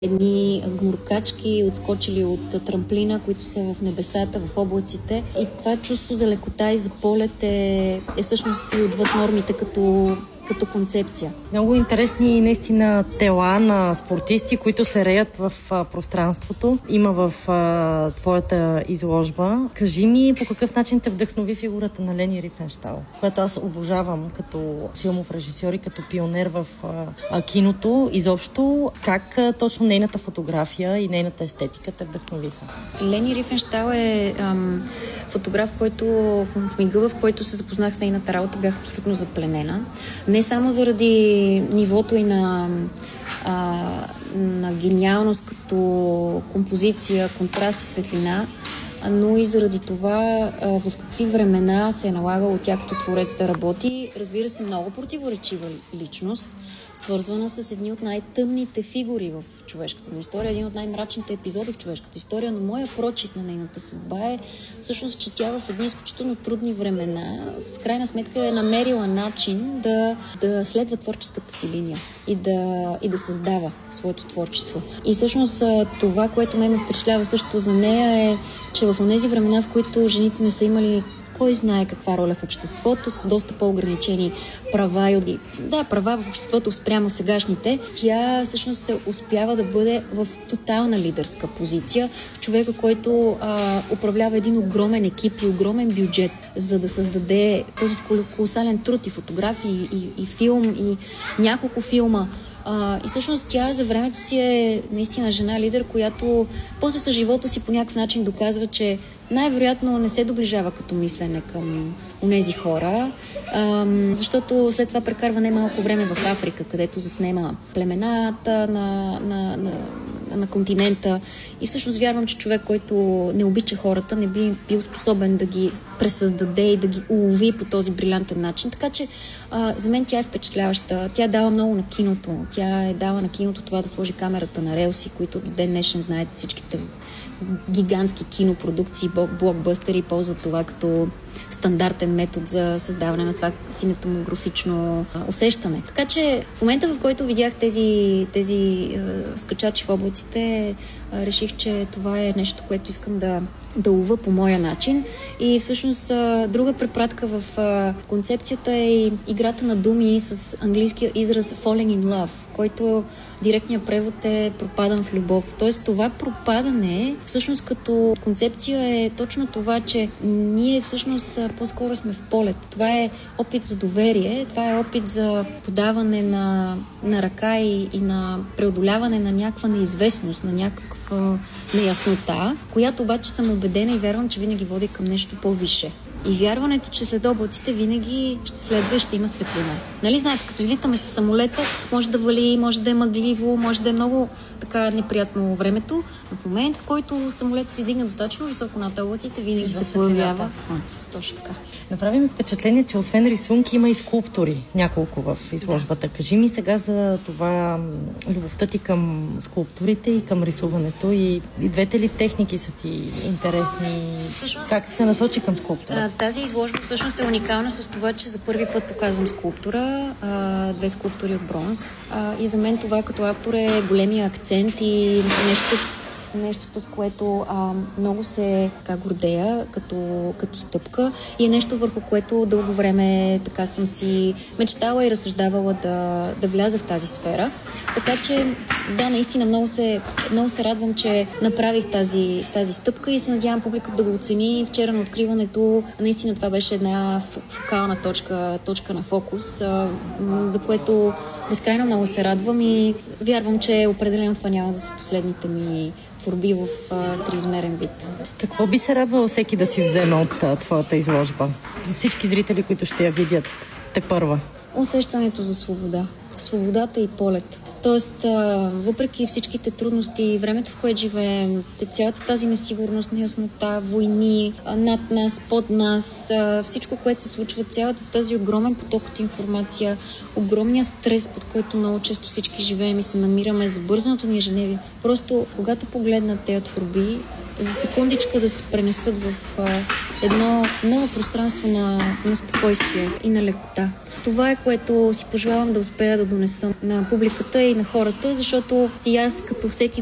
едни гмуркачки, отскочили от трамплина, които са в небесата, в облаците. И това чувство за лекота и за полет е всъщност и отвъд нормите като концепция. Много интересни наистина тела на спортисти, които се реят в пространството. Има в твоята изложба. Кажи ми по какъв начин те вдъхнови фигурата на Лени Рифенщал, която аз обожавам като филмов режисьор и като пионер в киното. Изобщо, как точно нейната фотография и нейната естетика те вдъхновиха? Лени Рифенщал е фотограф, който в мига, в който се запознах с нейната работа, бях абсолютно запленена. Не само заради нивото и на гениалност като композиция, контраст и светлина, но и заради това в какви времена се е налагало тя като творец да работи. Разбира се, много противоречива личност, свързвана с едни от най-тъмните фигури в човешката история, един от най-мрачните епизоди в човешката история, но моя прочит на нейната съдба е всъщност, че тя в едни изключително трудни времена в крайна сметка е намерила начин да следва творческата си линия и да създава своето творчество. И всъщност това, което ме впечатлява също за нея е, че в тези времена, в които жените не са имали кой знае каква роля в обществото, с доста по-ограничени права права в обществото спрямо сегашните, тя всъщност се успява да бъде в тотална лидерска позиция. Човека, който управлява един огромен екип и огромен бюджет, за да създаде този колосален труд и фотографии, и филм, и няколко филма. И всъщност тя за времето си е наистина жена лидер, която после с живота си по някакъв начин доказва, че най-вероятно не се доближава като мислене към онези хора, защото след това прекарва немалко време в Африка, където заснема племената на континента. И всъщност вярвам, че човек, който не обича хората, не би бил способен да ги пресъздаде и да ги улови по този брилянтен начин. Така че за мен тя е впечатляваща. Тя дава много на киното. Тя е дала на киното това да сложи камерата на релси, които до ден днешен знаете всичките гигантски кинопродукции, блокбъстери ползват това като стандартен метод за създаване на това синематографично усещане. Така че в момента, в който видях тези скачачи в облаците, реших, че това е нещо, което искам да лова по моя начин. И всъщност друга препратка в концепцията е играта на думи с английския израз falling in love, който директният превод е пропадан в любов. Тоест това пропадане всъщност като концепция е точно това, че ние всъщност по-скоро сме в полет. Това е опит за доверие, това е опит за подаване на ръка и на преодоляване на някаква неизвестност, на някаква неяснота, която обаче съм убедена и вярвам, че винаги води към нещо по-висше. И вярването, че след облаците винаги ще следва и ще има светлина. Нали знаете, като излитаме с самолета, може да вали, може да е мъгливо, може да е много така неприятно времето, но в момент, в който самолетът се издигне достатъчно високо над облаците, винаги се появява слънцето. Точно така. Направи ми впечатление, че освен рисунки има и скулптури, няколко в изложбата. Да. Кажи ми сега за това любовта ти към скулптурите и към рисуването и двете ли техники са ти интересни? Всъщност, как се насочи към скулптура? Тази изложба всъщност е уникална с това, че за първи път показвам скулптура, 2 скулптури от бронз. И за мен това като автор е големия акцент и нещо, с което много се гордея като стъпка и е нещо, върху което дълго време така съм си мечтала и разсъждавала да вляза в тази сфера. Така че, да, наистина много се радвам, че направих тази стъпка и се надявам публиката да го оцени. Вчера на откриването наистина това беше една фокална точка на фокус, за което безкрайно много се радвам и вярвам, че определено това няма да са последните ми творби в триизмерен вид. Какво би се радвало всеки да си вземе от твоята изложба? За всички зрители, които ще я видят тепърва. Усещането за свобода. Свободата и полет. Тоест, въпреки всичките трудности и времето, в което живеем, цялата тази несигурност, неяснота, войни над нас, под нас, всичко, което се случва, цялата тази огромен поток от информация, огромния стрес, под който много често всички живеем и се намираме, забързаното ни ежедневие. Просто, когато погледна тези творби, за секундичка да се пренесат в едно ново пространство на спокойствие и на лекота. Това е, което си пожелавам да успея да донеса на публиката и на хората, защото и аз, като всеки